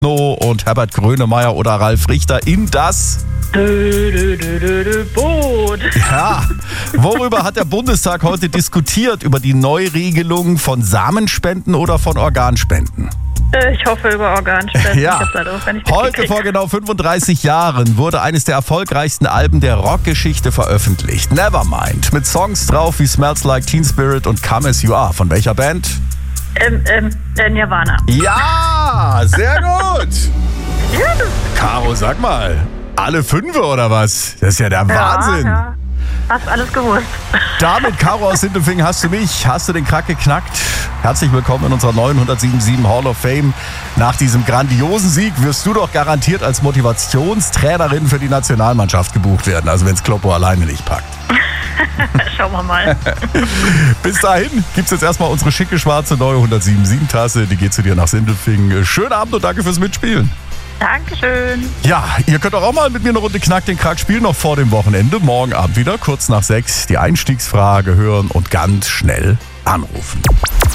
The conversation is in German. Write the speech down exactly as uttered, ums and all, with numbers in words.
No und Herbert Grönemeyer oder Ralf Richter in das Dö, dö, dö, dö, dö, Boot. Ja, worüber hat der Bundestag heute diskutiert? Über die Neuregelung von Samenspenden oder von Organspenden? Äh, Ich hoffe über Organspenden. Ja. Ich hab's halt auch gar nicht Heute mitgekriegt. vor genau fünfunddreißig Jahren wurde eines der erfolgreichsten Alben der Rockgeschichte veröffentlicht. Nevermind. Mit Songs drauf wie Smells Like Teen Spirit und Come As You Are. Von welcher Band? Ähm, ähm, äh, Nirvana. Ja, sehr gut. Caro, sag mal, alle Fünfe oder was? Das ist ja der Wahnsinn. Ja, ja. Hast alles gewusst. Damit, Caro aus Sindelfingen, hast du mich, hast du den Krack geknackt. Herzlich willkommen in unserer neunhundertsiebenundsiebzig Hall of Fame. Nach diesem grandiosen Sieg wirst du doch garantiert als Motivationstrainerin für die Nationalmannschaft gebucht werden. Also wenn es Kloppo alleine nicht packt. Schauen wir mal. Bis dahin gibt's jetzt erstmal unsere schicke schwarze neue hundertsiebenundsiebzig Tasse. Die geht zu dir nach Sindelfingen. Schönen Abend und danke fürs Mitspielen. Dankeschön. Ja, ihr könnt doch auch mal mit mir eine Runde Knack den Krack spielen, noch vor dem Wochenende. Morgen Abend wieder, kurz nach sechs, die Einstiegsfrage hören und ganz schnell anrufen.